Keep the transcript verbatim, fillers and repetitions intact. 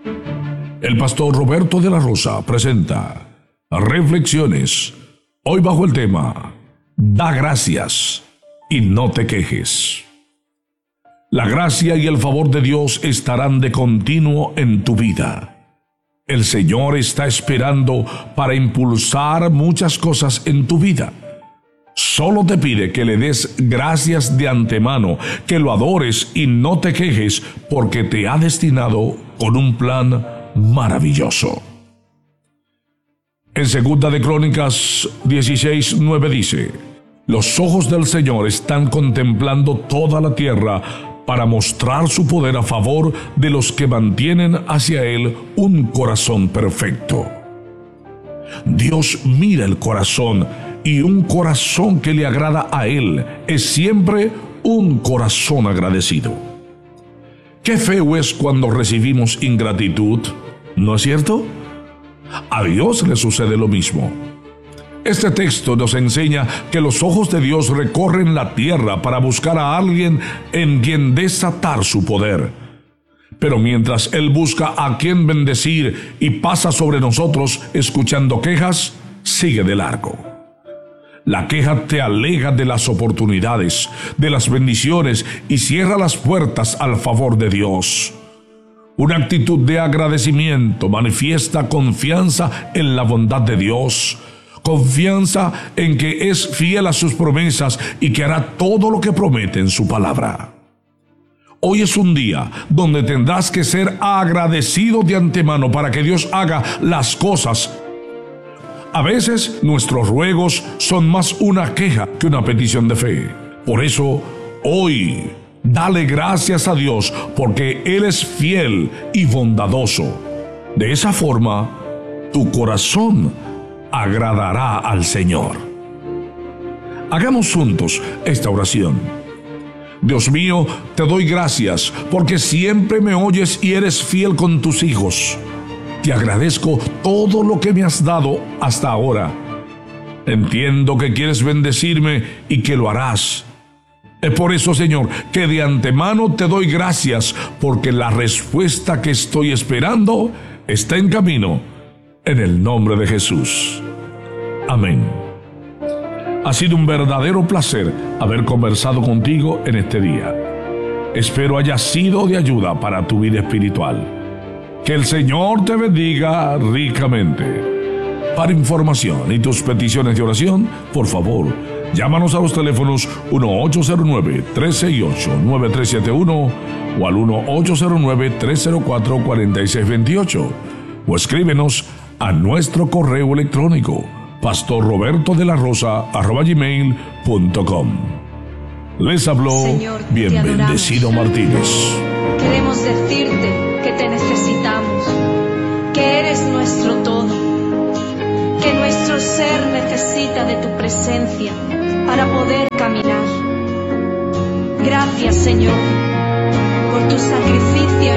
El pastor Roberto de la Rosa presenta Reflexiones, hoy bajo el tema Da gracias y no te quejes. La gracia y el favor de Dios estarán de continuo en tu vida. El Señor está esperando para impulsar muchas cosas en tu vida. Solo te pide que le des gracias de antemano, que lo adores y no te quejes, porque te ha destinado con un plan maravilloso. En Segunda de Crónicas dieciséis, nueve dice: Los ojos del Señor están contemplando toda la tierra para mostrar su poder a favor de los que mantienen hacia Él un corazón perfecto. Dios mira el corazón, y un corazón que le agrada a Él es siempre un corazón agradecido. Qué feo es cuando recibimos ingratitud, ¿no es cierto? A Dios le sucede lo mismo. Este texto nos enseña que los ojos de Dios recorren la tierra para buscar a alguien en quien desatar su poder. Pero mientras Él busca a quien bendecir y pasa sobre nosotros escuchando quejas, sigue de largo. La queja te aleja de las oportunidades, de las bendiciones y cierra las puertas al favor de Dios. Una actitud de agradecimiento manifiesta confianza en la bondad de Dios, confianza en que es fiel a sus promesas y que hará todo lo que promete en su palabra. Hoy es un día donde tendrás que ser agradecido de antemano para que Dios haga las cosas. A veces nuestros ruegos son más una queja que una petición de fe. Por eso, hoy, dale gracias a Dios porque Él es fiel y bondadoso. De esa forma, tu corazón agradará al Señor. Hagamos juntos esta oración. Dios mío, te doy gracias porque siempre me oyes y eres fiel con tus hijos. Te agradezco todo lo que me has dado hasta ahora. Entiendo que quieres bendecirme y que lo harás. Es por eso, Señor, que de antemano te doy gracias, porque la respuesta que estoy esperando está en camino, en el nombre de Jesús. Amén. Ha sido un verdadero placer haber conversado contigo en este día. Espero haya sido de ayuda para tu vida espiritual. Que el Señor te bendiga ricamente. Para información y tus peticiones de oración, por favor, llámanos a los teléfonos uno ocho cero nueve, tres seis ocho, nueve tres siete uno o al uno ocho cero nueve, tres cero cuatro, cuatro seis dos ocho o escríbenos a nuestro correo electrónico pastor roberto de la rosa arroba gmail punto com. Les habló Señor, bien bendecido Martínez. Queremos decirte que te necesitamos, que eres nuestro todo, que nuestro ser necesita de tu presencia para poder caminar. Gracias, Señor, por tu sacrificio